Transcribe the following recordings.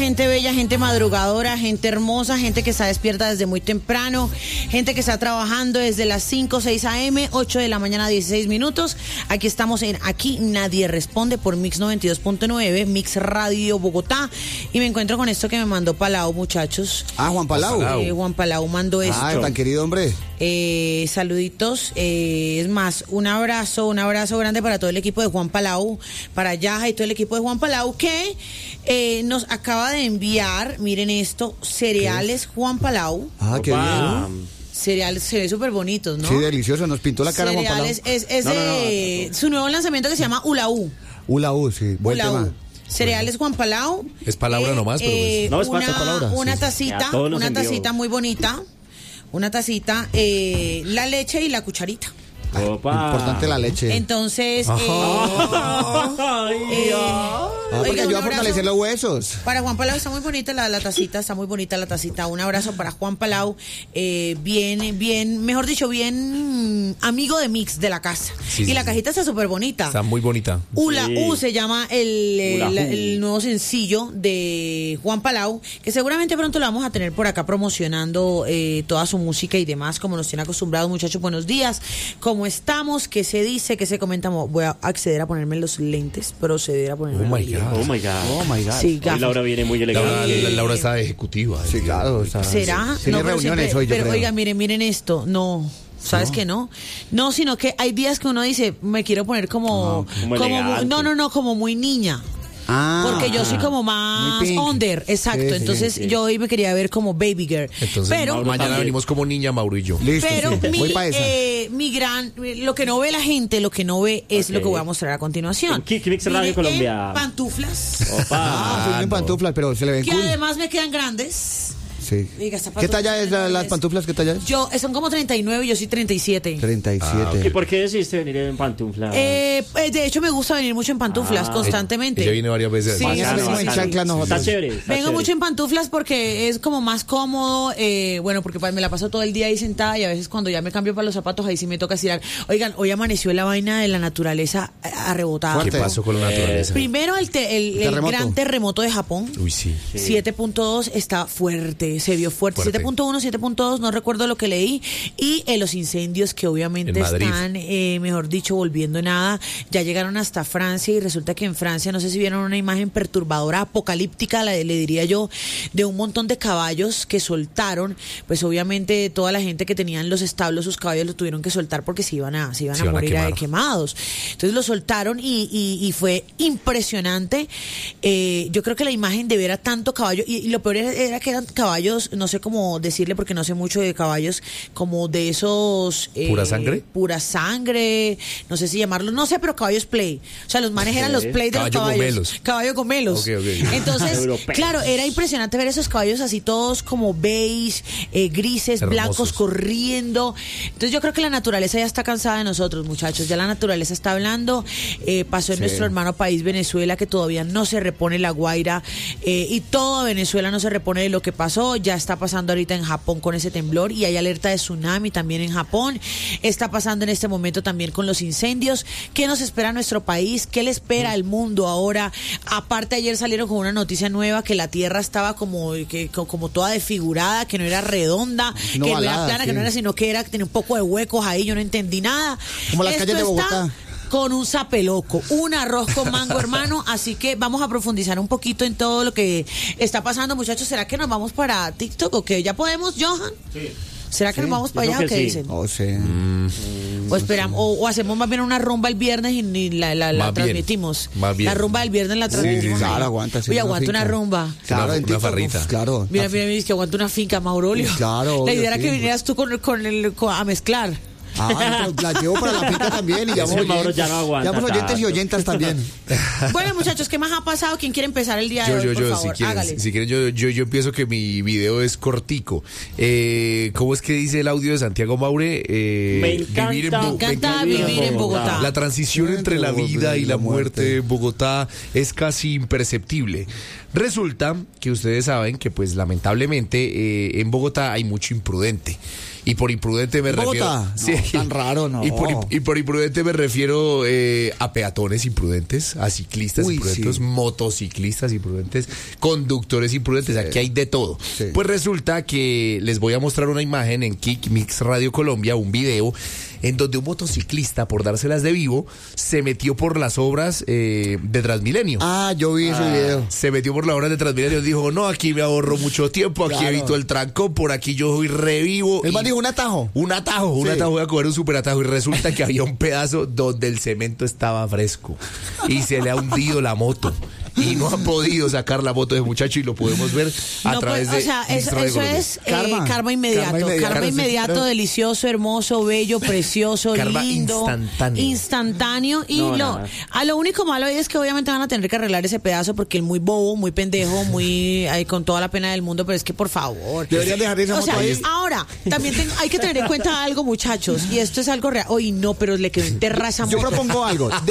Gente bella, gente madrugadora, gente hermosa, gente que está despierta desde muy temprano, gente que está trabajando desde las 5, 6 a.m., 8 de la mañana, 16 minutos. Aquí estamos en Aquí Nadie Responde por Mix 92.9, Mix Radio Bogotá. Y me encuentro con esto que me mandó Palau, muchachos. Juan Palau. Juan Palau mandó esto. Tan querido hombre. Saluditos, es más, un abrazo grande para todo el equipo de Juan Palau, para Yaja y todo el equipo de Juan Palau que nos acaba de enviar, miren esto, cereales Juan Palau. Qué bien. Cereales, se ve súper bonitos, ¿no? Sí, delicioso, nos pintó la cara cereales, Juan Palau. Es su nuevo lanzamiento que se llama Ulaú. Ulaú, sí, buen tema. Cereales Juan Palau. Es palabra nomás, pero pues... No, es falsa palabra. Una tacita, muy bonita. Una tacita, la leche y la cucharita. Importante la leche. Entonces, porque ayuda a fortalecer los huesos. Para Juan Palau está muy bonita la tacita, Un abrazo para Juan Palau, bien, mejor dicho, bien amigo de Mix de la casa. Sí, y la cajita está súper bonita. Está muy bonita. Ulaú se llama el nuevo sencillo de Juan Palau, que seguramente pronto lo vamos a tener por acá promocionando toda su música y demás, como nos tiene acostumbrados. Muchachos, buenos días. ¿Cómo estamos? ¿Qué se dice? ¿Qué se comenta? Voy a acceder a ponerme los lentes, proceder a ponerme los lentes. Oh my God. Sí, hoy Laura viene muy elegante. Laura está ejecutiva. Sí, claro. ¿Será? Tiene reuniones hoy, yo pero creo. Oiga, miren esto. No. ¿Sabes qué no? No, sino que hay días que uno dice, me quiero poner como muy niña. Porque yo soy como más under, exacto. Sí, entonces yo hoy me quería ver como baby girl. Entonces pero mañana venimos como niña, Mauro y yo. Listo, pero sí. lo que no ve la gente, lo que no ve es lo que voy a mostrar a continuación. ¿Qué Radio Colombia? Pantuflas. En pantuflas, pero se le ven que cool. Además me quedan grandes. Sí. ¿Qué talla es las pantuflas? ¿Qué talla es? Son como 39, yo soy 37. 37. ¿Y por qué decidiste venir en pantuflas? De hecho, me gusta venir mucho en pantuflas constantemente. Ella viene varias veces. Sí, está chévere. Vengo mucho en pantuflas porque es como más cómodo. Porque me la paso todo el día ahí sentada y a veces cuando ya me cambio para los zapatos, ahí sí me toca estirar. Oigan, hoy amaneció la vaina de la naturaleza arrebotada. ¿Qué pasó con la naturaleza? Primero, el gran terremoto de Japón. Uy, sí. 7.2 está fuerte. Se vio fuerte. 7.1, no recuerdo lo que leí. Y los incendios que obviamente están, mejor dicho, volviendo nada. Ya llegaron hasta Francia y resulta que en Francia, no sé si vieron una imagen perturbadora, apocalíptica, le diría yo, de un montón de caballos que soltaron. Pues obviamente toda la gente que tenía en los establos sus caballos los tuvieron que soltar porque se iban a morir quemados. Entonces los soltaron y fue impresionante. Yo creo que la imagen de ver a tanto caballo, y lo peor era que eran caballos, no sé cómo decirle porque no sé mucho de caballos, como de esos... ¿Pura sangre? Pura sangre, no sé si llamarlos, no sé, pero caballos play. O sea, los manes eran los play de los caballos. Caballo gomelos. Okay. Entonces, claro, era impresionante ver esos caballos así todos como beige, grises, hermosos, blancos, corriendo. Entonces yo creo que la naturaleza ya está cansada de nosotros, muchachos. Ya la naturaleza está hablando. Pasó en nuestro hermano país Venezuela, que todavía no se repone la Guaira, y toda Venezuela no se repone de lo que pasó. Ya está pasando ahorita en Japón con ese temblor y hay alerta de tsunami también en Japón. Está pasando en este momento también con los incendios. ¿Qué nos espera a nuestro país? ¿Qué le espera al mundo ahora? Aparte, ayer salieron con una noticia nueva que la Tierra estaba como toda desfigurada, que no era redonda, que no era plana, que no era, sino que tenía un poco de huecos ahí. Yo no entendí nada. Como las calles de Bogotá. Con un zapeloco, un arroz con mango, hermano. Así que vamos a profundizar un poquito en todo lo que está pasando, muchachos. ¿Será que nos vamos para TikTok o qué? ¿Ya podemos, Johan? Sí. ¿Será que nos vamos para allá o qué dicen? Sí. O esperamos, o hacemos más bien una rumba el viernes y la transmitimos. Más bien. La rumba del viernes la transmitimos. Sí, claro, aguanta. Oye, aguanta una rumba. Claro, una farrita. Claro. Mira, es que aguanta una finca, Maurolio. Claro. La idea era que vinieras tú a mezclar. La llevo para la finca también y Mauro ya no aguanta. Llamamos oyentes y oyentas también. Bueno, muchachos, ¿qué más ha pasado? ¿Quién quiere empezar el día de hoy, por favor? Si quieren, yo empiezo, que mi video es cortico. ¿Cómo es que dice el audio de Santiago Maure? Me encanta vivir en Bogotá. La transición entre la vida y la muerte en Bogotá es casi imperceptible. Resulta que ustedes saben que pues lamentablemente en Bogotá hay mucho imprudente. Y por imprudente me refiero... Bogotá, sí, no, tan raro, no. Y por imprudente me refiero a peatones imprudentes, a ciclistas imprudentes, sí, motociclistas imprudentes, conductores imprudentes, sí, aquí hay de todo. Sí. Pues resulta que les voy a mostrar una imagen en Kick Mix Radio Colombia, un video en donde un motociclista, por dárselas de vivo, se metió por las obras de Transmilenio. Ah, yo vi ese video. Se metió por las obras de Transmilenio y dijo, no, aquí me ahorro mucho tiempo, aquí evito el trancón, por aquí yo soy revivo. El man dijo un atajo. Un atajo, voy a coger un super atajo. Y resulta que había un pedazo donde el cemento estaba fresco y se le ha hundido la moto. Y no han podido sacar la moto de muchacho y lo podemos ver a través de... O sea, eso es karma inmediato. Karma inmediato, delicioso, hermoso, bello, precioso, karma lindo. Instantáneo. Y lo único malo es que obviamente van a tener que arreglar ese pedazo porque es muy bobo, muy pendejo, muy con toda la pena del mundo, pero es que por favor. Deberían dejar esa moto ahí. Ahora, también hay que tener en cuenta algo, muchachos, y esto es algo real. Oye, no, pero le quedó enterrada esa moto. Yo propongo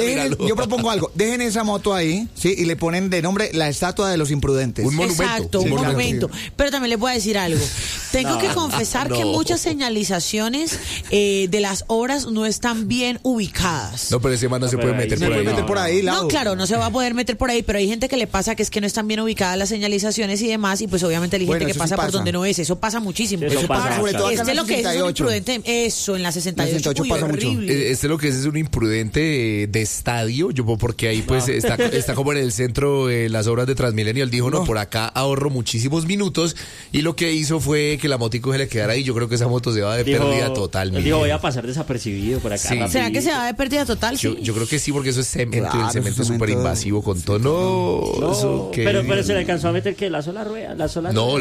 algo. Dejen esa moto ahí, ¿sí? Y le ponen de nombre la estatua de los imprudentes. Un monumento. Exacto, un monumento. Pero también les voy a decir algo. Tengo que confesar que muchas señalizaciones de las obras no están bien ubicadas. No, pero ese man no se puede meter por ahí. No, claro, no se va a poder meter por ahí, pero hay gente que le pasa que es que no están bien ubicadas las señalizaciones y demás, y pues obviamente hay gente que pasa por donde no es. Eso pasa muchísimo. Eso pasa, sobre todo acá en la lo que 68. es un imprudente, eso, en la 68 pasa horrible. Este lo que es un imprudente de estadio, porque ahí pues está como en el centro las obras de Transmilenio. Él dijo, no, por acá ahorro muchísimos minutos, y lo que hizo fue que la motico se le quedara ahí. Yo creo que esa moto se va de pérdida total. Él dijo, voy a pasar desapercibido por acá. Sí. ¿Será que se va de pérdida total? Yo creo que sí, porque eso es cemento, y el cemento es súper invasivo con todo. Pero se le alcanzó a meter que la sola rueda, toda la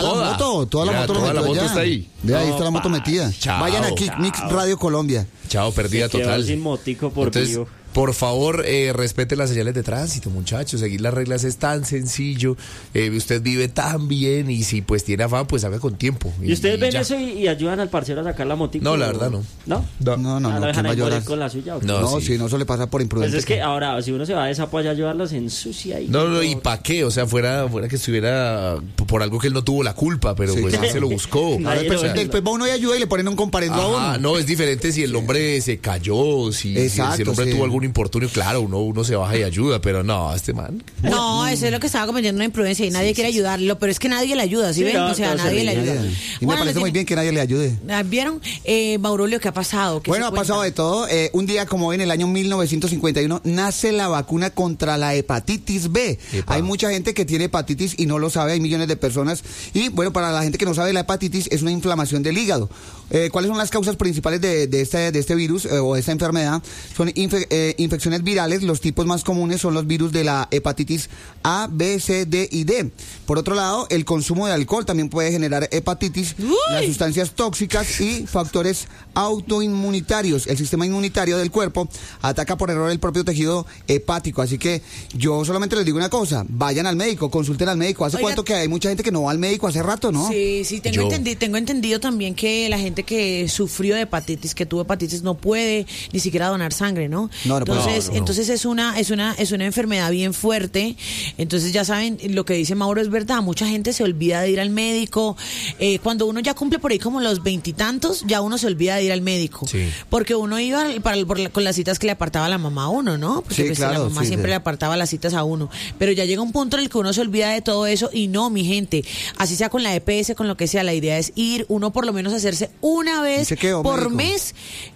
moto está ahí. Ahí está la moto metida. Chao. Vayan aquí, Mix Radio Colombia. Chao, pérdida total. Sin motico por vivo. Por favor, respete las señales de tránsito, muchachos. Seguir las reglas es tan sencillo. Usted vive tan bien, y si pues tiene afán, pues haga con tiempo. ¿Y ustedes ven eso y ayudan al parcero a sacar la motico? No, la verdad no. ¿No? No. ¿Dejan ahí morir con la suya? No, si no se le pasa por imprudente. Pues es que ahora, si uno se va de esa polla a ayudarlos, se ensucia. No, ¿y para qué? O sea, fuera que estuviera por algo que él no tuvo la culpa, pero pues él se lo buscó. Después va uno y ayuda y le ponen un comparendo a uno. No, es diferente si el hombre se cayó, si el hombre tuvo algún infortunio, claro. Uno se baja y ayuda, pero no, este man. No, eso es lo que estaba cometiendo una imprudencia y nadie quiere ayudarlo, pero es que nadie le ayuda, ¿sí ven? O sea, nadie le ayuda. Y me parece muy bien que nadie le ayude. ¿Vieron? Maurolio, ¿qué ha pasado? Bueno, ha pasado de todo. Un día como hoy, en el año 1951, nace la vacuna contra la hepatitis B. Hay mucha gente que tiene hepatitis y no lo sabe, hay millones de personas. Y bueno, para la gente que no sabe, la hepatitis es una inflamación del hígado. ¿Cuáles son las causas principales de este virus o de esta enfermedad? Son infecciones virales. Los tipos más comunes son los virus de la hepatitis A, B, C, D y D. Por otro lado, el consumo de alcohol también puede generar hepatitis, las sustancias tóxicas y factores autoinmunitarios. El sistema inmunitario del cuerpo ataca por error el propio tejido hepático. Así que yo solamente les digo una cosa, vayan al médico, consulten al médico. ¿Hace cuánto que hay mucha gente que no va al médico? Hace rato, ¿no? Sí, tengo entendido también que la gente que sufrió de hepatitis, que tuvo hepatitis, no puede ni siquiera donar sangre, ¿no? Entonces es una enfermedad bien fuerte. Entonces ya saben, lo que dice Mauro es verdad, mucha gente se olvida de ir al médico. Cuando uno ya cumple por ahí como los 20 y tantos, ya uno se olvida de ir al médico. Sí. Porque uno iba con las citas que le apartaba la mamá a uno, ¿no? Porque la mamá siempre le apartaba las citas a uno. Pero ya llega un punto en el que uno se olvida de todo eso, y no, mi gente, así sea con la EPS, con lo que sea, la idea es ir, uno por lo menos hacerse una vez por mes,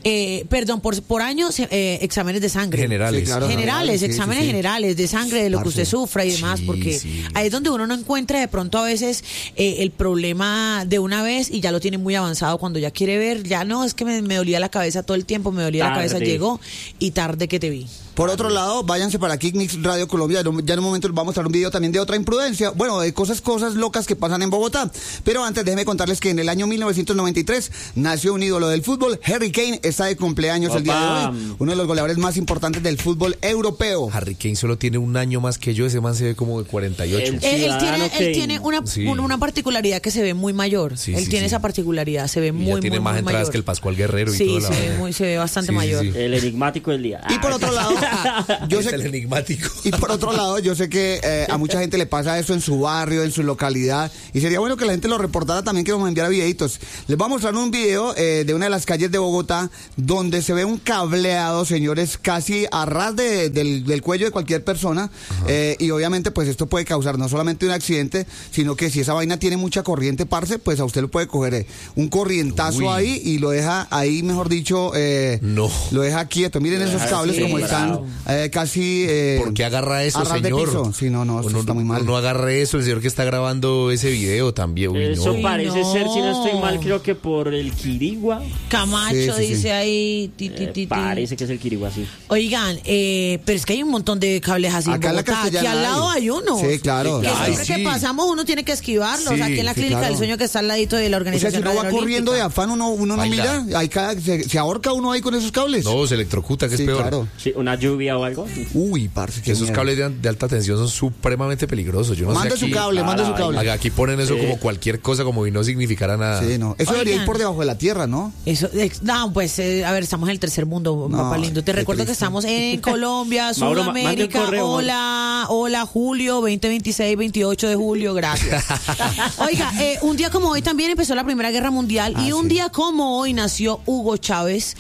por año, exámenes de sangre. Generales. Exámenes generales de sangre, de lo que usted sufra y demás, porque ahí es donde uno no encuentra de pronto a veces el problema de una vez y ya lo tiene muy avanzado. Cuando ya quiere ver, ya no, es que me dolía la cabeza todo el tiempo, la cabeza, llegó y tarde que te vi. Por otro lado, váyanse para Kick Mix Radio Colombia. Ya en un momento les vamos a mostrar un video también de otra imprudencia. Bueno, de cosas locas que pasan en Bogotá. Pero antes déjenme contarles que en el año 1993 nació un ídolo del fútbol. Harry Kane está de cumpleaños el día de hoy. Uno de los goleadores más importantes del fútbol europeo. Harry Kane solo tiene un año más que yo, ese man se ve como de 48. Él tiene una particularidad que se ve muy mayor. Él tiene esa particularidad, se ve muy tiene más entradas mayor que el Pascual Guerrero y todo. Se ve bastante mayor. El enigmático del día. Y por otro lado, yo sé el enigmático. Y por otro lado, yo sé que a mucha gente le pasa eso en su barrio, en su localidad, y sería bueno que la gente lo reportara también, que nos enviara videitos. Les voy a mostrar un video de una de las calles de Bogotá donde se ve un cableado, señores, casi a ras del cuello de cualquier persona, y obviamente pues esto puede causar no solamente un accidente, sino que si esa vaina tiene mucha corriente, parce, pues a usted lo puede coger un corrientazo ahí y lo deja ahí, mejor dicho, lo deja quieto. Miren esos cables como están casi... ¿Por qué agarra eso, señor? De piso. Sí, no, eso está muy mal. No agarre eso, el señor que está grabando ese video también. Eso parece ser, si no estoy mal, creo que por el Quirigua. Camacho dice ahí. Parece que es el Quirigua, sí. Oigan, pero es que hay un montón de cables así en Bogotá. Aquí al lado hay uno. Sí, claro. Que siempre que pasamos uno tiene que esquivarlos. Aquí en la clínica del sueño que está al ladito de la organización. O sea, si uno va corriendo de afán, uno no mira, se ahorca uno ahí con esos cables. No, se electrocuta, que es peor. Claro. Sí, una lluvia o algo. Uy, parce, que esos cables de alta tensión son supremamente peligrosos. Yo no manda sé su cable. Aquí ponen eso como cualquier cosa, como si no significara nada. Sí, no. Eso debería ir por debajo de la tierra, ¿no? No, pues, a ver, estamos en el tercer mundo, papá lindo. Te recuerdo que estamos en Colombia, Sudamérica. Hola, julio, 2026, 28 de julio, gracias. Oiga, un día como hoy también empezó la Primera Guerra Mundial y un día como hoy nació Hugo Chávez.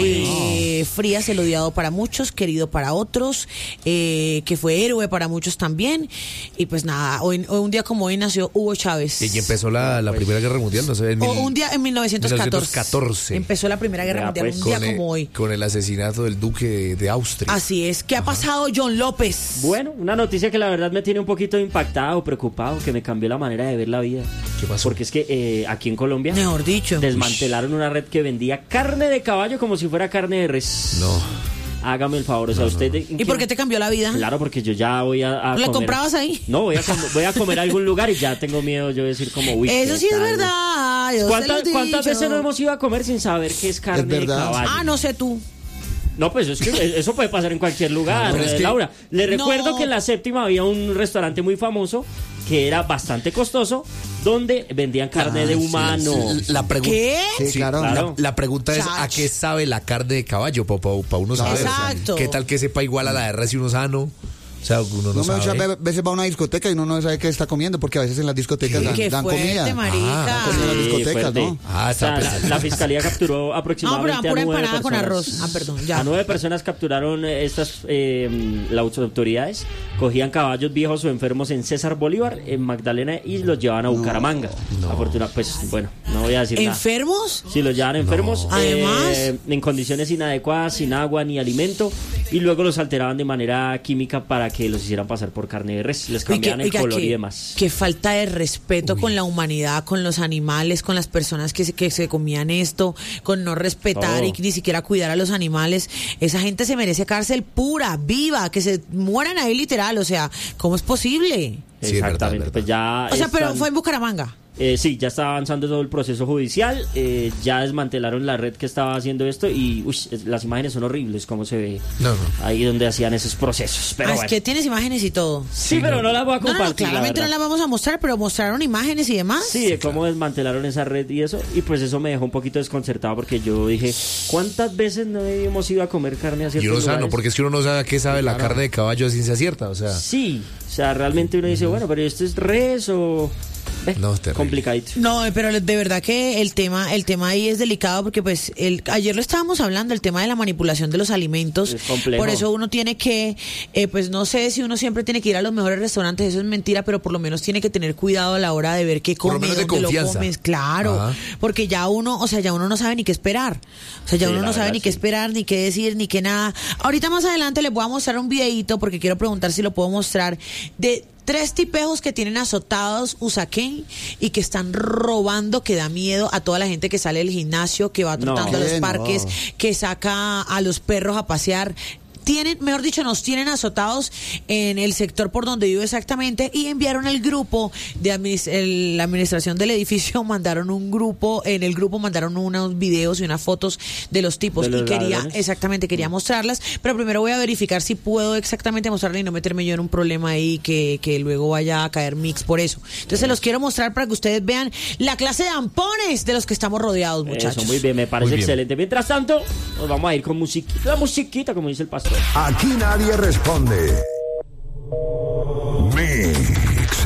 Frías, el odiado para muchos, querido para otros, que fue héroe para muchos también. Y pues nada, hoy un día como hoy nació Hugo Chávez. Y empezó la Primera Guerra Mundial, no sé. Un día en 1914. Empezó la Primera Guerra Mundial, un día como hoy. Con el asesinato del duque de Austria. Así es. ¿Qué ha pasado, John López? Bueno, una noticia que la verdad me tiene un poquito impactado, preocupado, que me cambió la manera de ver la vida. ¿Qué pasó? Porque es que aquí en Colombia, mejor dicho, desmantelaron una red que vendía carne de caballo como si fuera carne de res. No. Hágame el favor, o sea, usted... ¿Y por qué te cambió la vida? Claro, porque yo ya voy a ¿La comer. comprabas ahí? No, voy a comer a algún lugar y ya tengo miedo yo de decir como... Uy, eso sí es verdad. ¿Cuántas veces no hemos ido a comer sin saber qué es carne de caballo? No sé tú. No, pues es que eso puede pasar en cualquier lugar, Laura. Le recuerdo que en la Séptima había un restaurante muy famoso que era bastante costoso, donde vendían carne de humano. ¿Qué? Sí, claro. La pregunta es, ¿a qué sabe la carne de caballo? Para uno saber. Exacto. ¿Qué tal que sepa igual a la de res y uno sano? O sea, uno no sabe. Muchas veces va a una discoteca y uno no sabe qué está comiendo, porque a veces en las discotecas dan comida. Marica. En las discotecas, ¿no? O sea, la fiscalía capturó aproximadamente a 9 empanada personas. Con arroz. Perdón, ya. A 9 personas capturaron las autoridades. Cogían caballos viejos o enfermos en César Bolívar, en Magdalena, y los llevaban a Bucaramanga. Afortunadamente, pues bueno, no voy a decir nada. ¿Enfermos? Sí, los llevaban enfermos. Además, en condiciones inadecuadas, sin agua ni alimento, y luego los alteraban de manera química para que los hicieran pasar por carne de res, les cambiaban el color y demás. Qué falta de respeto con la humanidad, con los animales, con las personas que se comían esto, con no respetar y ni siquiera cuidar a los animales. Esa gente se merece cárcel pura, viva, que se mueran ahí literal, o sea, ¿cómo es posible? Sí, exactamente, es verdad. Pues ya o sea, pero fue en Bucaramanga. Sí, ya está avanzando todo el proceso judicial, ya desmantelaron la red que estaba haciendo esto y las imágenes son horribles, como se ve ahí donde hacían esos procesos. Pero es que tienes imágenes y todo. Sí, pero no las voy a compartir. Claramente no las vamos a mostrar, pero mostraron imágenes y demás. Sí, de cómo desmantelaron esa red y eso, y pues eso me dejó un poquito desconcertado porque yo dije, ¿cuántas veces no hemos ido a comer carne a ciertos lugares? Porque es que uno no sabe a qué sabe la carne de caballo a ciencia cierta, o sea. Sí, o sea, realmente uno dice, bueno, pero esto es res o... No, es complicadito. No, pero de verdad que el tema ahí es delicado porque pues ayer lo estábamos hablando, el tema de la manipulación de los alimentos. Es complejo. Por eso uno tiene que, pues no sé si uno siempre tiene que ir a los mejores restaurantes, eso es mentira, pero por lo menos tiene que tener cuidado a la hora de ver qué come, dónde lo comes, claro, porque ya uno no sabe ni qué esperar. O sea, ya uno no sabe ni qué esperar, ni qué decir, ni qué nada. Ahorita más adelante les voy a mostrar un videito porque quiero preguntar si lo puedo mostrar de 3 tipejos que tienen azotados Usaquén y que están robando, que da miedo a toda la gente que sale del gimnasio, que va trotando a los parques, que saca a los perros a pasear. mejor dicho, nos tienen azotados en el sector por donde vivo exactamente, y enviaron el grupo de la administración del edificio, mandaron un grupo, en el grupo mandaron unos videos y unas fotos de los tipos, y quería mostrarlas, pero primero voy a verificar si puedo exactamente mostrarlas y no meterme yo en un problema ahí que luego vaya a caer mix por eso. Entonces se los quiero mostrar para que ustedes vean la clase de ampones de los que estamos rodeados, muchachos. Eso, muy bien, me parece excelente. Mientras tanto, nos vamos a ir con musiquita, como dice el pastor. Aquí nadie responde.